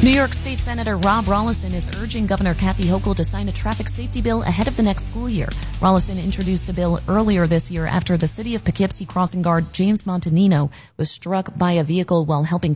New York State Senator Rob Rolison is urging Governor Kathy Hochul to sign a traffic safety bill ahead of the next school year. Rolison introduced a bill earlier this year after the city of Poughkeepsie crossing guard James Montanino was struck by a vehicle while helping